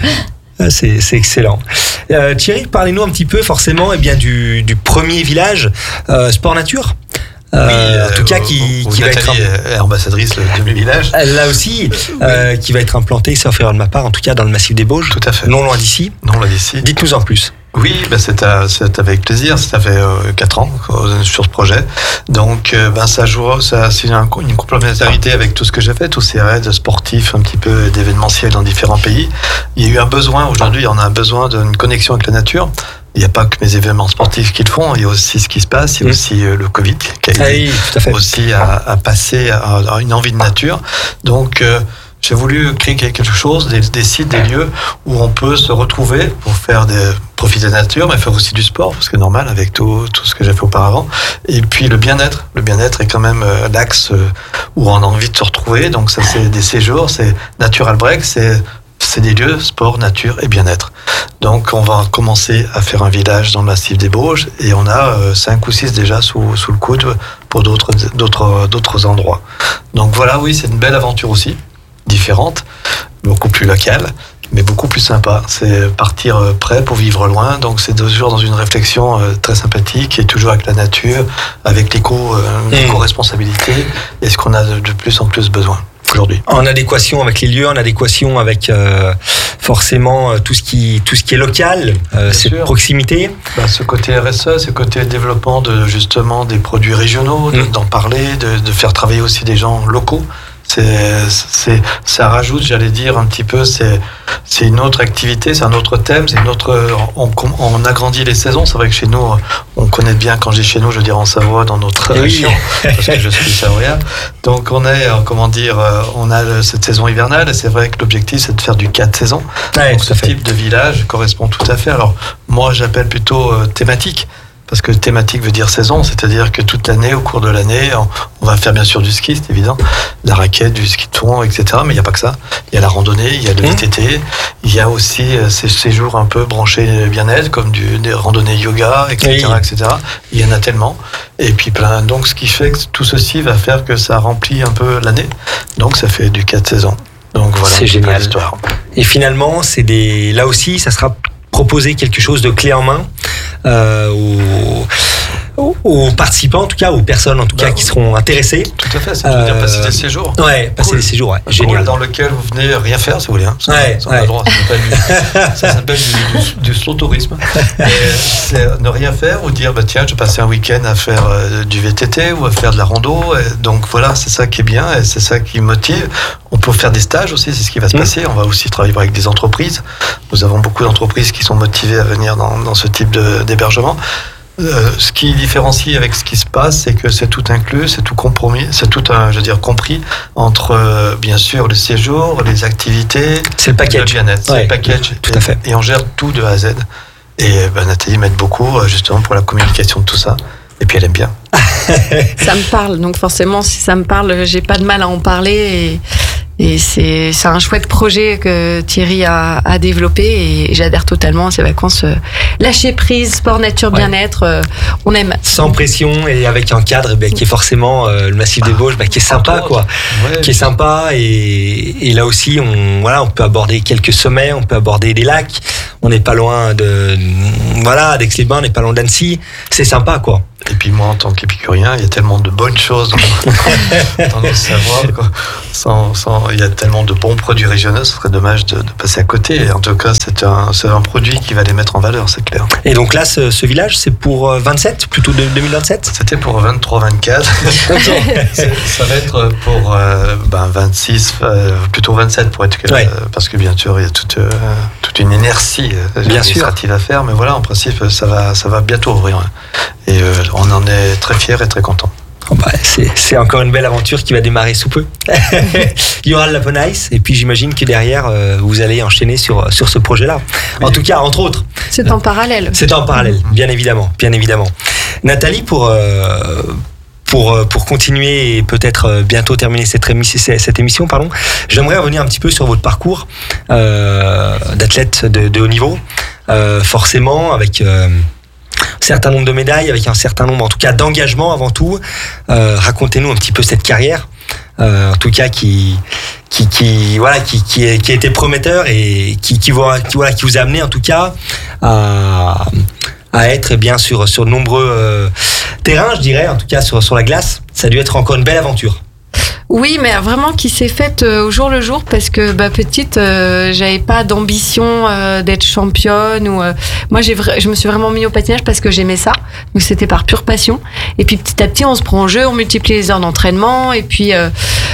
C'est, c'est excellent. Euh, Thierry, parlez-nous un petit peu forcément eh bien, du, du premier village euh, sport nature. Euh, oui, en tout cas, qui, où, où qui va Nathalie être est ambassadrice du village. Là aussi, euh, qui va être implanté, sauf erreur de ma part, en tout cas dans le massif des Bauges. Tout à fait. Non loin d'ici. Non loin d'ici. Dites-nous en plus. Oui, ben c'est, à, c'est avec plaisir. Ça fait euh, quatre ans euh, sur ce projet. Donc, euh, ben ça joue, ça, c'est une, une complémentarité avec tout ce que j'ai fait, tous ces raids sportifs, un petit peu d'événementiels dans différents pays. Il y a eu un besoin, aujourd'hui, on a un besoin d'une connexion avec la nature. Il n'y a pas que mes événements sportifs qui le font, il y a aussi ce qui se passe, il y a mmh. aussi euh, le Covid qui a aidé ah oui, tout à fait. aussi à, à passer à, à une envie de nature. Donc, euh, j'ai voulu créer quelque chose, des, des sites, des lieux où on peut se retrouver pour faire des profiter de la nature, mais faire aussi du sport, parce que normal avec tout, tout ce que j'ai fait auparavant. Et puis le bien-être, le bien-être est quand même euh, l'axe euh, où on a envie de se retrouver. Donc ça, c'est des séjours, c'est Natural Break, c'est c'est des lieux sport, nature et bien-être. Donc on va commencer à faire un village dans le massif des Bauges et on a euh, cinq ou six déjà sous sous le coude pour d'autres d'autres d'autres endroits. Donc voilà, oui, c'est une belle aventure aussi. Différente, beaucoup plus locale, mais beaucoup plus sympa. C'est partir prêt pour vivre loin, donc c'est toujours dans une réflexion très sympathique et toujours avec la nature, avec l'éco, euh, mmh. l'éco-responsabilité et ce qu'on a de plus en plus besoin aujourd'hui. En adéquation avec les lieux, en adéquation avec euh, forcément tout ce qui tout ce qui est local, euh, cette sûr. proximité. Bah, ce côté R S E, ce côté développement de justement des produits régionaux, de, mmh. d'en parler, de, de faire travailler aussi des gens locaux. C'est, c'est, ça rajoute, j'allais dire, un petit peu, c'est, c'est une autre activité, c'est un autre thème, c'est une autre, on, on agrandit les saisons. C'est vrai que chez nous, on connaît bien, quand je dis chez nous, je veux dire en Savoie, dans notre oui. région, parce que je suis savoyard. Donc on est, comment dire, on a cette saison hivernale, et c'est vrai que l'objectif, c'est de faire du quatre saisons. Ouais, Donc ce fait. type de village correspond tout à fait. Alors, moi, j'appelle plutôt euh, thématique. Parce que thématique veut dire saison, c'est-à-dire que toute l'année, au cours de l'année, on va faire bien sûr du ski, c'est évident, de la raquette, du ski de fond, et cetera. Mais il n'y a pas que ça. Il y a la randonnée, il y a le V T T, il y a aussi ces séjours un peu branchés bien-être, comme du, des randonnées yoga, et cetera, oui. et cetera. Il y en a tellement. Et puis plein. Donc ce qui fait que tout ceci va faire que ça remplit un peu l'année. Donc ça fait du quatre saisons. Donc voilà, c'est génial. L'histoire. Et finalement, c'est des. Là aussi, ça sera proposer quelque chose de clé en main euh, aux, aux, aux participants, en tout cas, aux personnes en tout bah, cas qui seront intéressées. Tout à fait, c'est euh, dire passer des séjours. Ouais, passer cool. des séjours, ouais. Génial. Dans lequel vous venez rien faire si vous voulez. Hein. Ça, ouais, ça, ouais. Droit, ça s'appelle, du, ça s'appelle du, du, du slow tourisme. Et c'est ne rien faire ou dire bah, tiens, je vais passer un week-end à faire euh, du V T T ou à faire de la rando. Et donc voilà, c'est ça qui est bien et c'est ça qui motive. On peut faire des stages aussi, c'est ce qui va se mmh. passer. On va aussi travailler avec des entreprises. Nous avons beaucoup d'entreprises qui sont motivées à venir dans, dans ce type de, d'hébergement. Euh, ce qui différencie avec ce qui se passe, c'est que c'est tout inclus, c'est tout compromis, c'est tout, un, je veux dire, compris entre euh, bien sûr le séjour, les activités, c'est le package, le bien-être, c'est ouais, le package. Tout et, à fait. Et on gère tout de A à Z. Et ben, Nathalie m'aide beaucoup justement pour la communication de tout ça. Et puis elle aime bien. Ça me parle, donc forcément, si ça me parle, j'ai pas de mal à en parler. Et, et c'est, c'est un chouette projet que Thierry a, a développé et j'adhère totalement à ces vacances. Lâcher prise, sport, nature, ouais. bien-être, euh, on aime. Sans pression et avec un cadre bah, qui est forcément euh, le massif des Vosges, bah, qui est sympa, quoi. Ouais, qui est sympa et, et là aussi, on, voilà, on peut aborder quelques sommets, on peut aborder des lacs. On n'est pas loin de, voilà, d'Aix-les-Bains, on n'est pas loin d'Annecy. C'est sympa, quoi. Et puis moi, en tant qu'épicurien, il y a tellement de bonnes choses dans, dans nos savoirs. Quoi. Sans, sans, il y a tellement de bons produits régionaux, ce serait dommage de, de passer à côté. Et en tout cas, c'est un, c'est un produit qui va les mettre en valeur, c'est clair. Et donc là, ce, ce village, c'est pour vingt-sept, plutôt de deux mille vingt-sept ? C'était pour vingt-trois vingt-quatre. Ça va être pour euh, ben vingt-six, euh, plutôt vingt-sept pour être ouais. euh, parce que bien sûr, il y a toute, euh, toute une inertie euh, administrative à faire. Mais voilà, en principe, ça va, ça va bientôt ouvrir. Et euh, on en est très fiers et très contents. Oh bah, c'est, c'est encore une belle aventure qui va démarrer sous peu. Il y aura le Lapon Ice et puis j'imagine que derrière euh, vous allez enchaîner sur, sur ce projet-là. Oui. En tout cas, entre autres. C'est en parallèle. C'est en parallèle, bien évidemment, bien évidemment. Nathalie, pour euh, pour pour continuer et peut-être bientôt terminer cette émission, cette émission, pardon, j'aimerais revenir un petit peu sur votre parcours euh, d'athlète de, de haut niveau, euh, forcément avec. Euh, un certain nombre de médailles, avec un certain nombre, en tout cas, d'engagements avant tout. Euh, racontez-nous un petit peu cette carrière, euh, en tout cas, qui, qui, qui, voilà, qui, qui, est, qui a été prometteur et qui, qui, vous, qui, voilà, qui vous a amené, en tout cas, à, à être bien sûr sur de nombreux euh, terrains, je dirais, en tout cas sur, sur la glace. Ça a dû être encore une belle aventure. Oui, mais vraiment qui s'est faite euh, au jour le jour parce que bah, petite, euh, j'avais pas d'ambition euh, d'être championne ou euh, moi j'ai vra- je me suis vraiment mis au patinage parce que j'aimais ça, donc c'était par pure passion. Et puis petit à petit, on se prend au jeu, on multiplie les heures d'entraînement et puis euh,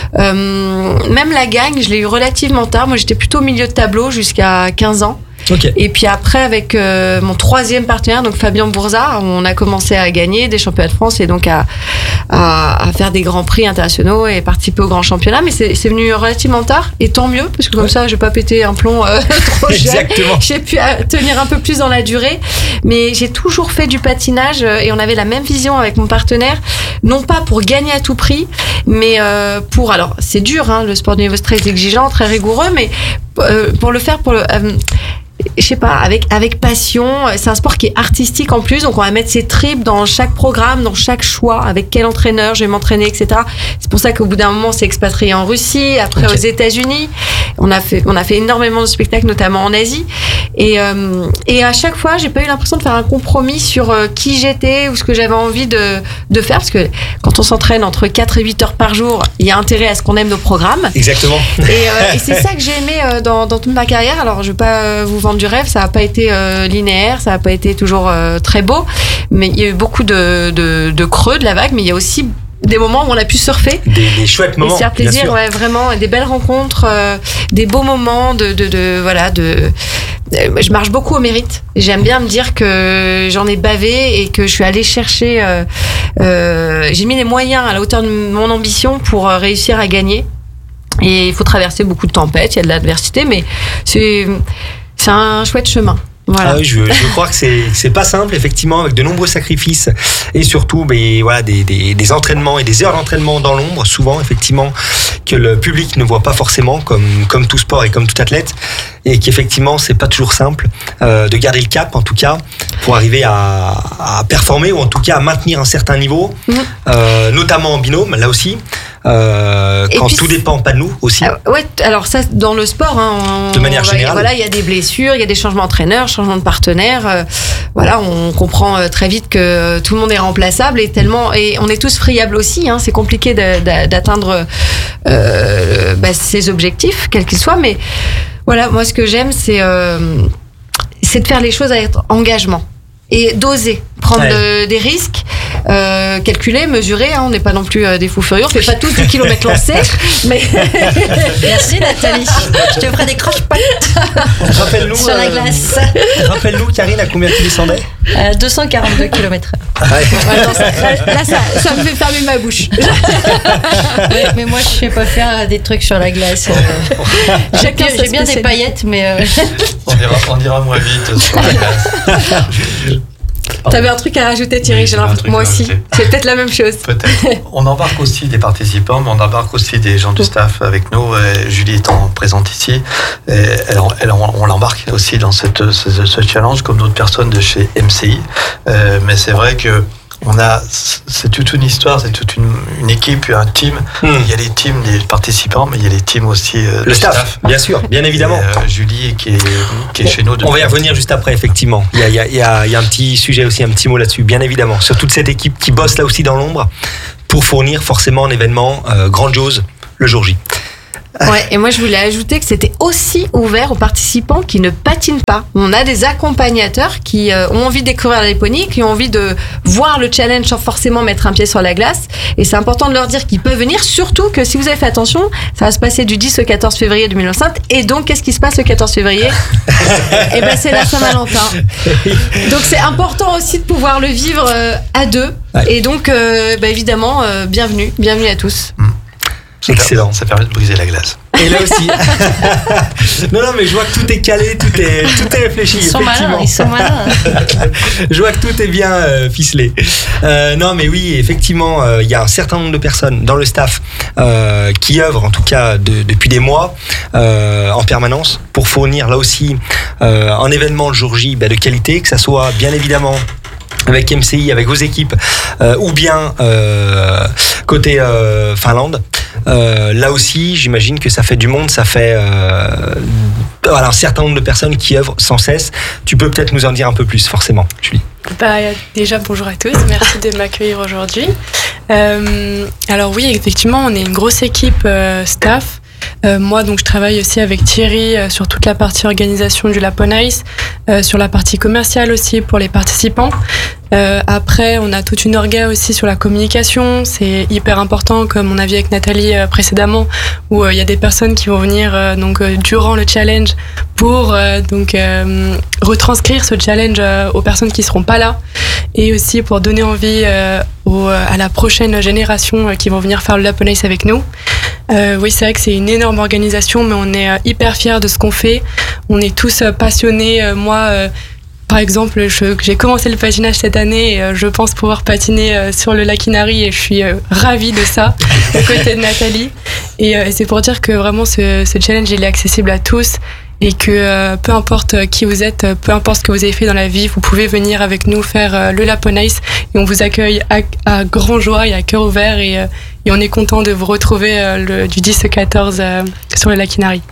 euh, même la gagne, je l'ai eu relativement tard. Moi, j'étais plutôt au milieu de tableau jusqu'à quinze ans. Okay. Et puis après, avec euh, mon troisième partenaire, donc Fabien Bourza, on a commencé à gagner des championnats de France et donc à, à, à faire des grands prix internationaux et participer aux grands championnats. Mais c'est, c'est venu relativement tard et tant mieux, parce que comme ouais. ça, je vais pas péter un plomb euh, trop jeune. Exactement. J'ai pu tenir un peu plus dans la durée. Mais j'ai toujours fait du patinage et on avait la même vision avec mon partenaire, non pas pour gagner à tout prix, mais euh, pour... Alors, c'est dur, hein, le sport de niveau très exigeant, très rigoureux, mais euh, pour le faire, pour le... Euh, je sais pas, avec, avec passion. C'est un sport qui est artistique en plus, donc on va mettre ses tripes dans chaque programme, dans chaque choix, avec quel entraîneur je vais m'entraîner, et cetera. C'est pour ça qu'au bout d'un moment, on s'est expatrié en Russie, après okay. aux États-Unis. On a fait, on a fait énormément de spectacles, notamment en Asie. Et, euh, et à chaque fois, j'ai pas eu l'impression de faire un compromis sur euh, qui j'étais ou ce que j'avais envie de, de faire, parce que quand on s'entraîne entre quatre et huit heures par jour, il y a intérêt à ce qu'on aime nos programmes. Exactement. Et, euh, et c'est ça que j'ai aimé euh, dans, dans toute ma carrière. Alors, je vais pas euh, vous vendre du rêve, ça n'a pas été euh, linéaire, ça n'a pas été toujours euh, très beau, mais il y a eu beaucoup de, de, de creux de la vague, mais il y a aussi des moments où on a pu surfer, des, des chouettes moments, et se faire plaisir, ouais, vraiment, des belles rencontres, euh, des beaux moments de, de, de voilà, de. Je marche beaucoup au mérite. J'aime bien me dire que j'en ai bavé et que je suis allée chercher. Euh, euh, j'ai mis les moyens à la hauteur de mon ambition pour réussir à gagner. Et il faut traverser beaucoup de tempêtes, il y a de l'adversité, mais c'est c'est un chouette chemin. Voilà. Ah oui, je, je crois que c'est c'est pas simple, effectivement, avec de nombreux sacrifices et surtout ben, voilà, des, des, des entraînements et des heures d'entraînement dans l'ombre, souvent, effectivement, que le public ne voit pas forcément, comme, comme tout sport et comme tout athlète, et qu'effectivement, c'est pas toujours simple euh, de garder le cap, en tout cas, pour arriver à, à performer ou en tout cas à maintenir un certain niveau, mmh. euh, notamment en binôme, là aussi. euh, quand puis, tout dépend pas de nous aussi. Euh, ouais, alors ça dans le sport, hein, on, de manière on va, générale. Voilà, il y a des blessures, il y a des changements d'entraîneur, changements de partenaire. Euh, voilà, on comprend euh, très vite que tout le monde est remplaçable et tellement et on est tous friables aussi. Hein, c'est compliqué de, de, d'atteindre euh, bah, ses objectifs, quels qu'ils soient. Mais voilà, moi ce que j'aime, c'est euh, c'est de faire les choses avec engagement. Et d'oser prendre ouais. de, des risques, euh, calculer, mesurer. Hein, on n'est pas non plus euh, des fous furieux. On fait pas tous du kilomètre lancé. Mais merci Nathalie. Je te ferai des croche-pattes. Rappelle-nous sur la glace. Euh, rappelle-nous, Karine, à combien tu descendais euh, deux cent quarante-deux kilomètres heure. Ouais. Attends, ça, là, là ça, ça me fait fermer ma bouche. Ouais, mais moi, je sais pas faire des trucs sur la glace. Euh, j'ai bien, j'ai bien des paillettes, mais euh... on, ira, on ira moins vite sur la glace. T'avais un truc à rajouter, Thierry, oui, j'ai l'impression. Moi aussi. C'est peut-être la même chose. Peut-être. On embarque aussi des participants, mais on embarque aussi des gens du staff avec nous. Et Julie étant présente ici, et elle, elle, on l'embarque aussi dans cette, ce, ce challenge, comme d'autres personnes de chez M C I. Euh, mais c'est vrai que on a, c'est toute une histoire, c'est toute une, une équipe, un team. Hmm. Il y a les teams des participants, mais il y a les teams aussi. Euh, le staff, staff, bien sûr, bien évidemment. Et, euh, Julie qui est, qui est on, chez nous. On va y revenir juste après, effectivement. Il y a, il y a, il y a, il y a un petit sujet aussi, un petit mot là-dessus, bien évidemment. Sur toute cette équipe qui bosse là aussi dans l'ombre pour fournir forcément un événement euh, grandiose le jour J. Ouais, et moi je voulais ajouter que c'était aussi ouvert aux participants qui ne patinent pas. On a des accompagnateurs qui euh, ont envie de découvrir la Laponie, qui ont envie de voir le challenge sans forcément mettre un pied sur la glace. Et c'est important de leur dire qu'ils peuvent venir, surtout que si vous avez fait attention, ça va se passer du dix au quatorze février deux mille vingt-cinq. Et donc, qu'est-ce qui se passe le quatorze février? Et ben c'est la Saint-Valentin. Donc c'est important aussi de pouvoir le vivre euh, à deux. Ouais. Et donc, euh, bah, évidemment, euh, bienvenue, bienvenue à tous. Mmh. Excellent. Ça permet de briser la glace. Et là aussi. non, non, mais je vois que tout est calé, tout est, tout est réfléchi. Ils sont malins, ils sont malins. Je vois que tout est bien euh, ficelé. Euh, non, mais oui, effectivement, il euh, y a un certain nombre de personnes dans le staff euh, qui œuvrent, en tout cas de, depuis des mois, euh, en permanence, pour fournir là aussi euh, un événement le jour J bah, de qualité, que ça soit bien évidemment avec M C I, avec vos équipes, euh, ou bien euh, côté euh, Finlande. Euh, là aussi, j'imagine que ça fait du monde, ça fait euh, voilà, un certain nombre de personnes qui œuvrent sans cesse. Tu peux peut-être nous en dire un peu plus, forcément, Julie. Bah, déjà, bonjour à tous, merci de m'accueillir aujourd'hui. Euh, alors oui, effectivement, on est une grosse équipe euh, staff. Euh, moi, donc, je travaille aussi avec Thierry euh, sur toute la partie organisation du Laponice, euh, sur la partie commerciale aussi pour les participants. Euh, après, on a toute une orga aussi sur la communication. C'est hyper important, comme on a vu avec Nathalie euh, précédemment, où il euh, y a des personnes qui vont venir euh, donc euh, durant le challenge pour euh, donc euh, retranscrire ce challenge euh, aux personnes qui seront pas là, et aussi pour donner envie euh, aux, à la prochaine génération euh, qui vont venir faire le Laponice avec nous. Euh, oui, c'est vrai que c'est une énorme organisation, mais on est euh, hyper fiers de ce qu'on fait. On est tous euh, passionnés. Euh, moi, euh, par exemple, je, j'ai commencé le patinage cette année et euh, je pense pouvoir patiner euh, sur le lac Inari et je suis euh, ravie de ça, aux côtés de Nathalie. Et euh, c'est pour dire que vraiment ce, ce challenge, il est accessible à tous et que euh, peu importe qui vous êtes, peu importe ce que vous avez fait dans la vie, vous pouvez venir avec nous faire euh, le Laponice et on vous accueille à, à grand joie et à cœur ouvert et, euh, et on est content de vous retrouver euh, le, du dix au quatorze euh, sur le lac Inari.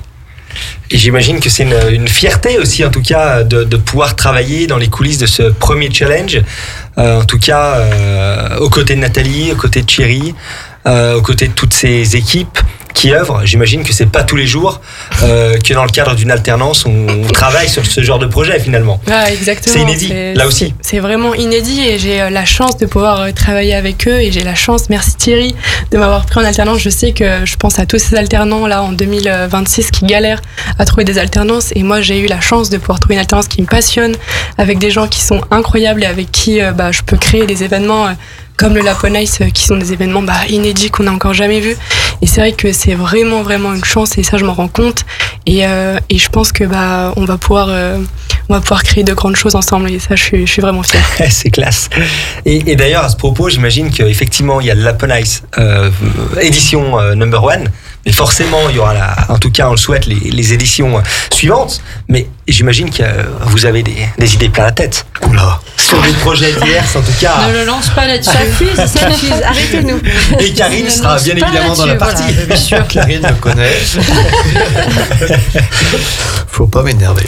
Et j'imagine que c'est une, une fierté aussi, en tout cas, de, de pouvoir travailler dans les coulisses de ce premier challenge. Euh, en tout cas, euh, aux côtés de Nathalie, aux côtés de Thierry, euh, aux côtés de toutes ces équipes qui œuvrent. J'imagine que c'est pas tous les jours euh, que dans le cadre d'une alternance, on, on travaille sur ce genre de projet finalement. Ah, exactement. C'est inédit, c'est, là aussi. C'est, c'est vraiment inédit et j'ai la chance de pouvoir travailler avec eux et j'ai la chance, merci Thierry, de m'avoir pris en alternance. Je sais que je pense à tous ces alternants là en deux mille vingt-six qui galèrent à trouver des alternances et moi j'ai eu la chance de pouvoir trouver une alternance qui me passionne avec des gens qui sont incroyables et avec qui bah, je peux créer des événements comme le Laponice, qui sont des événements bah, inédits qu'on n'a encore jamais vus. Et c'est vrai que c'est vraiment, vraiment une chance, et ça, je m'en rends compte. Et, euh, et je pense que bah, on va pouvoir, euh, on va pouvoir créer de grandes choses ensemble. Et ça, je suis, je suis vraiment fière. C'est classe. Et, et d'ailleurs, à ce propos, j'imagine qu'effectivement, il y a le Laponice euh, édition euh, number one. Et forcément, il y aura, la, en tout cas, on le souhaite, les, les éditions suivantes. Mais j'imagine que vous avez des, des idées plein la tête. Oula. Sur des projets divers, en tout cas. Ne le lance pas là-dessus. Ça fuse, ça fuse. Arrêtez-nous. Et Karine sera bien évidemment dans la partie. Voilà, bien sûr. Karine me connaît. Faut pas m'énerver.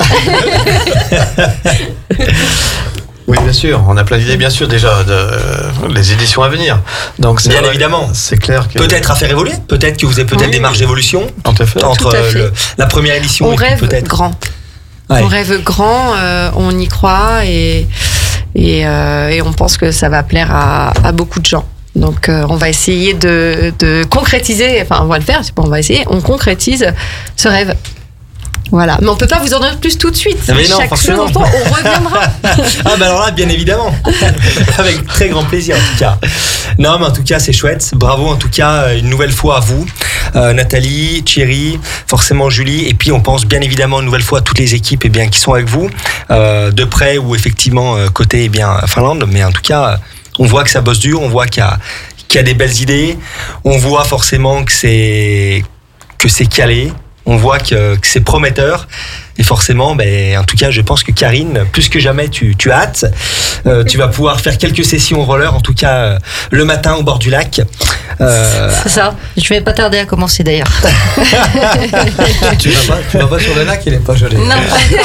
Oui, bien sûr. On a plein d'idées, bien sûr, déjà, de, euh, les éditions à venir. Donc, c'est Bien vrai, évidemment. C'est clair que. Peut-être à faire évoluer. Peut-être que vous avez peut-être Oui. des marges d'évolution. Tout à fait. Entre Tout à fait. le, la première édition On et puis rêve peut-être. grand. Ouais. On rêve grand, euh, on y croit et, et, euh, et on pense que ça va plaire à, à beaucoup de gens. Donc euh, on va essayer de, de concrétiser, enfin on va le faire, c'est pas on va essayer, on concrétise ce rêve. Voilà, mais on peut pas vous en dire plus tout de suite. Mais non, Chaque forcément. chose en temps, on reviendra. Ah bah alors là, bien évidemment. Avec très grand plaisir en tout cas. Non mais en tout cas c'est chouette. Bravo en tout cas une nouvelle fois à vous. Euh, Nathalie, Thierry, forcément Julie. Et puis on pense bien évidemment une nouvelle fois à toutes les équipes eh bien, qui sont avec vous. Euh, de près ou effectivement euh, côté eh bien, Finlande. Mais en tout cas, on voit que ça bosse dur. On voit qu'il y a, qu'il y a des belles idées. On voit forcément que c'est, que c'est calé. On voit que, que c'est prometteur. Et forcément, ben, en tout cas, je pense que Karine, plus que jamais, tu, tu as hâte. Euh, tu vas pouvoir faire quelques sessions au roller, en tout cas euh, le matin au bord du lac. Euh, C'est ça. Je vais pas tarder à commencer d'ailleurs. tu, vas pas, tu vas pas sur le lac, il est pas joli. Non.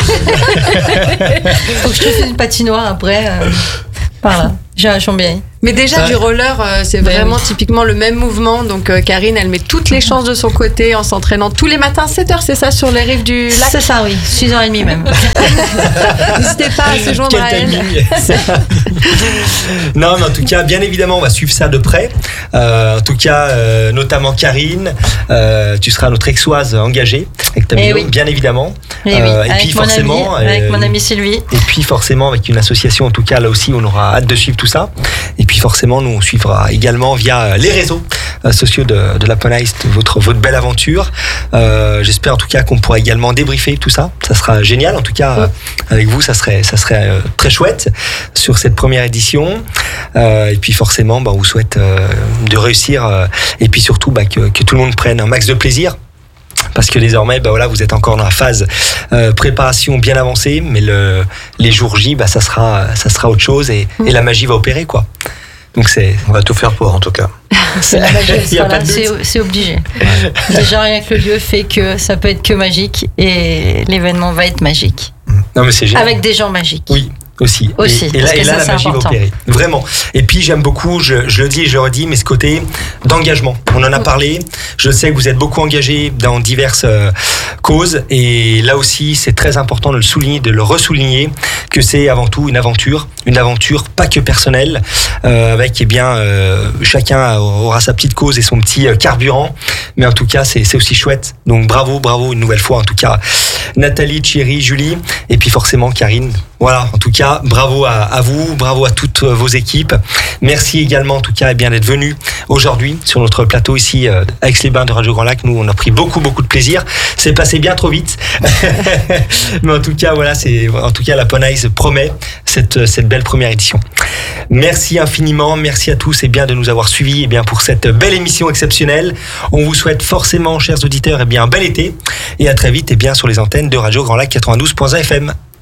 Faut que je te fasse une patinoire après. Euh, par là. J'ai un Chambéry. Mais déjà, Ça- du roller, euh, c'est Ben vraiment oui. typiquement le même mouvement. Donc, euh, Karine, elle met toutes les chances de son côté en s'entraînant tous les matins, sept heures, c'est ça, sur les rives du lac. C'est ça, oui. six heures trente même. N'hésitez pas à se joindre Quel à elle. timing. Non, mais en tout cas, bien évidemment, on va suivre ça de près. Euh, en tout cas, euh, notamment Karine, euh, tu seras notre ex-oise engagée avec ta Eh Milo, oui. bien évidemment. Et oui, Euh, et avec puis mon forcément, ami, avec euh, mon ami Sylvie. Et puis forcément avec une association, en tout cas là aussi on aura hâte de suivre tout ça. Et puis forcément nous on suivra également via les réseaux euh, sociaux de, de la Ponice votre, votre belle aventure. Euh, j'espère en tout cas qu'on pourra également débriefer tout ça. Ça sera génial en tout cas euh, avec vous, ça serait, ça serait euh, très chouette sur cette première édition. Euh, et puis forcément bah, on vous souhaite euh, de réussir euh, et puis surtout bah, que, que tout le monde prenne un max de plaisir. Parce que désormais, bah voilà, vous êtes encore dans la phase euh, préparation bien avancée, mais le, les jours J, bah ça sera, ça sera autre chose et, et la magie va opérer quoi. Donc c'est, On va tout faire pour, en tout cas. C'est la magie, Il y a voilà, pas de doute. c'est c'est obligé. Déjà rien que le lieu fait que ça peut être que magique et l'événement va être magique. non mais c'est génial. Avec des gens magiques. Oui. Aussi. Aussi, Et, et là, parce que et là ça, la c'est magie important. va opérer. Vraiment. Et puis, j'aime beaucoup, je, je le dis et je le redis, mais ce côté d'engagement. On en a parlé. Je sais que vous êtes beaucoup engagés dans diverses euh, causes. Et là aussi, c'est très important de le souligner, de le ressouligner, que c'est avant tout une aventure. Une aventure pas que personnelle, euh, avec, eh bien, euh, chacun aura sa petite cause et son petit euh, carburant. Mais en tout cas, c'est c'est aussi chouette. Donc, bravo, bravo une nouvelle fois. En tout cas, Nathalie, Thierry, Julie, et puis forcément Karine. Voilà, en tout cas, bravo à, à vous, bravo à toutes vos équipes. Merci également, en tout cas, eh bien d'être venus aujourd'hui sur notre plateau ici euh, à Aix-les-Bains de Radio Grand Lac. Nous, on a pris beaucoup, beaucoup de plaisir. C'est passé bien trop vite, mais en tout cas, voilà, c'est en tout cas la Ponice promet cette cette belle première édition. Merci infiniment, merci à tous et bien de nous avoir suivis et bien pour cette belle émission exceptionnelle. On vous souhaite forcément, chers auditeurs, et bien un bel été et à très vite et bien sur les antennes de Radio Grand Lac quatre-vingt-douze point un F M.